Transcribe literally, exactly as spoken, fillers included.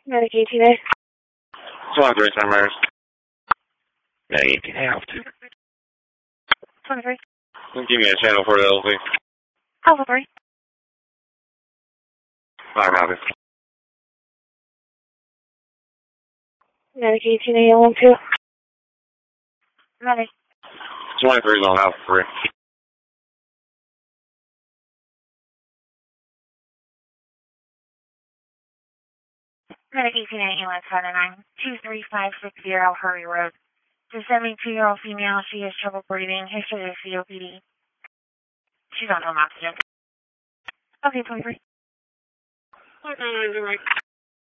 Medicaid today. twenty-three, Saint Mary's. Medicaid today, altitude. twenty-three. Give me a channel for the L V. Alpha three. Five copies. Medicaid today, L one two. Ready. twenty-three is on Alpha three. Medicaid today, U S seven nine two three five six zero Hurry Road. The seventy-two-year-old female, she has trouble breathing, history of C O P D. She's on home oxygen. Okay, twenty-three.